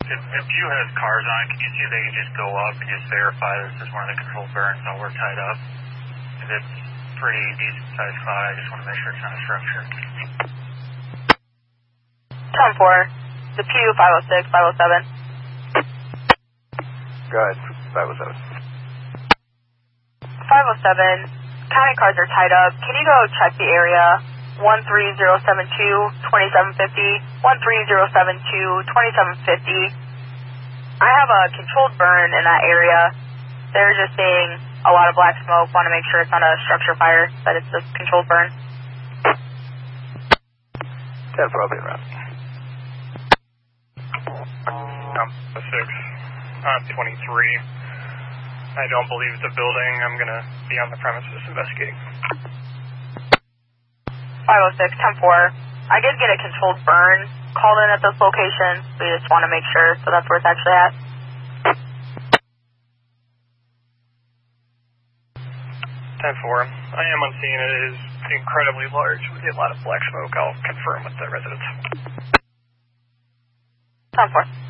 If Q has cars on, can you see if they can just go up and just verify this is one of the controlled burns while we're tied up? If it's pretty decent sized cloud, I just want to make sure it's not a structure. 10-4, the Pew 506, 507. Go ahead, 507. 507, county cars are tied up. Can you go check the area? 13072-2750, 13072-2750. I have a controlled burn in that area. They're just seeing a lot of black smoke. Want to make sure it's not a structure fire, that it's a controlled burn. 10 for open round. 6 on 23. I don't believe it's a building. I'm going to be on the premises investigating. 506, 10-4. I did get a controlled burn called in at this location. We just want to make sure, so that's where it's actually at. 10-4. I am on scene. It is incredibly large with a lot of black smoke. I'll confirm with the residents. 10-4.